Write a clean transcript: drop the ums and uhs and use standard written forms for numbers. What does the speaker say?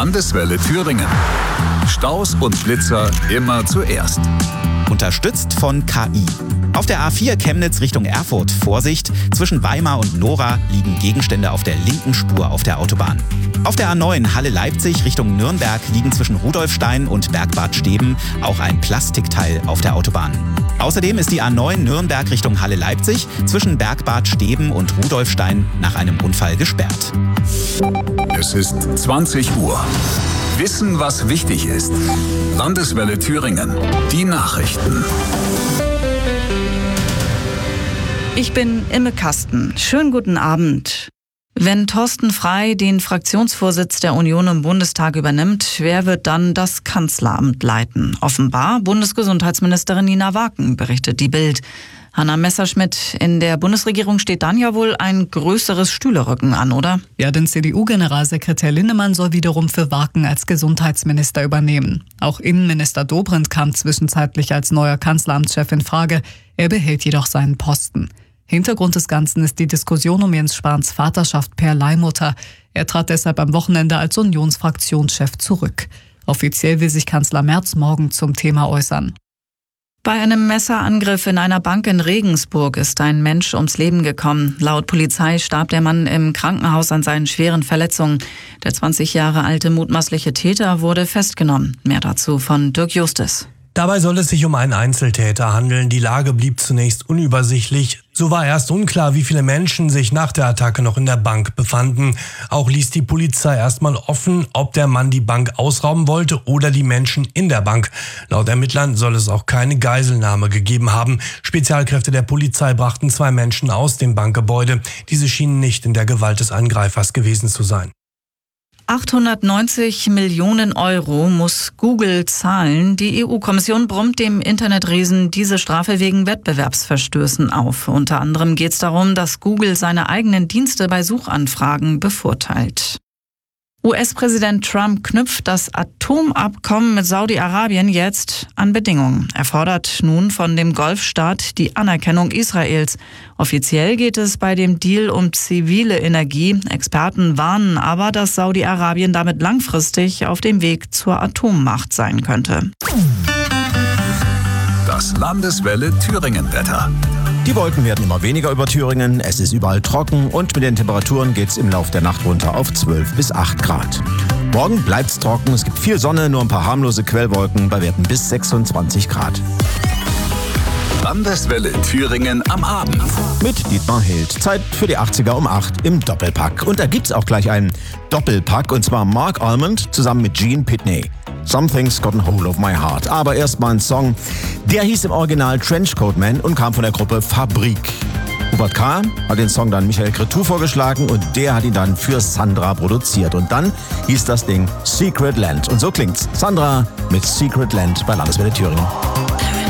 Landeswelle Thüringen. Staus und Blitzer immer zuerst. Unterstützt von KI. Auf der A4 Chemnitz Richtung Erfurt. Vorsicht, zwischen Weimar und Nora liegen Gegenstände auf der linken Spur auf der Autobahn. Auf der A9 Halle-Leipzig Richtung Nürnberg liegen zwischen Rudolfstein und Bergbad Steben auch ein Plastikteil auf der Autobahn. Außerdem ist die A9 Nürnberg Richtung Halle-Leipzig zwischen Bergbad Steben und Rudolfstein nach einem Unfall gesperrt. Es ist 20 Uhr. Wissen, was wichtig ist. Landeswelle Thüringen. Die Nachrichten. Ich bin Imme Kasten. Schönen guten Abend. Wenn Thorsten Frey den Fraktionsvorsitz der Union im Bundestag übernimmt, wer wird dann das Kanzleramt leiten? Offenbar Bundesgesundheitsministerin Nina Waken, berichtet die Bild. Hanna Messerschmidt, in der Bundesregierung steht dann ja wohl ein größeres Stühlerücken an, oder? Ja, denn CDU-Generalsekretär Linnemann soll wiederum für Waken als Gesundheitsminister übernehmen. Auch Innenminister Dobrindt kam zwischenzeitlich als neuer Kanzleramtschef in Frage. Er behält jedoch seinen Posten. Hintergrund des Ganzen ist die Diskussion um Jens Spahns Vaterschaft per Leihmutter. Er trat deshalb am Wochenende als Unionsfraktionschef zurück. Offiziell will sich Kanzler Merz morgen zum Thema äußern. Bei einem Messerangriff in einer Bank in Regensburg ist ein Mensch ums Leben gekommen. Laut Polizei starb der Mann im Krankenhaus an seinen schweren Verletzungen. Der 20 Jahre alte mutmaßliche Täter wurde festgenommen. Mehr dazu von Dirk Justus. Dabei soll es sich um einen Einzeltäter handeln. Die Lage blieb zunächst unübersichtlich. So war erst unklar, wie viele Menschen sich nach der Attacke noch in der Bank befanden. Auch ließ die Polizei erstmal offen, ob der Mann die Bank ausrauben wollte oder die Menschen in der Bank. Laut Ermittlern soll es auch keine Geiselnahme gegeben haben. Spezialkräfte der Polizei brachten 2 Menschen aus dem Bankgebäude. Diese schienen nicht in der Gewalt des Angreifers gewesen zu sein. 890 Millionen Euro muss Google zahlen. Die EU-Kommission brummt dem Internetriesen diese Strafe wegen Wettbewerbsverstößen auf. Unter anderem geht es darum, dass Google seine eigenen Dienste bei Suchanfragen bevorteilt. US-Präsident Trump knüpft das Atomabkommen mit Saudi-Arabien jetzt an Bedingungen. Er fordert nun von dem Golfstaat die Anerkennung Israels. Offiziell geht es bei dem Deal um zivile Energie. Experten warnen aber, dass Saudi-Arabien damit langfristig auf dem Weg zur Atommacht sein könnte. Das Landeswelle Thüringen-Wetter. Die Wolken werden immer weniger über Thüringen, es ist überall trocken und mit den Temperaturen geht es im Laufe der Nacht runter auf 12 bis 8 Grad. Morgen bleibt es trocken, es gibt viel Sonne, nur ein paar harmlose Quellwolken bei Werten bis 26 Grad. Landeswelle Thüringen am Abend. Mit Dietmar Hild. Zeit für die 80er um 8 im Doppelpack. Und da gibt's auch gleich einen Doppelpack, und zwar Mark Almond zusammen mit Gene Pitney. Something's Got a Hold of My Heart. Aber erstmal ein Song, der hieß im Original Trenchcoat Man und kam von der Gruppe Fabrik. Hubert K. hat den Song dann Michael Cretu vorgeschlagen und der hat ihn dann für Sandra produziert. Und dann hieß das Ding Secret Land. Und so klingt's. Sandra mit Secret Land bei Landeswelle Thüringen.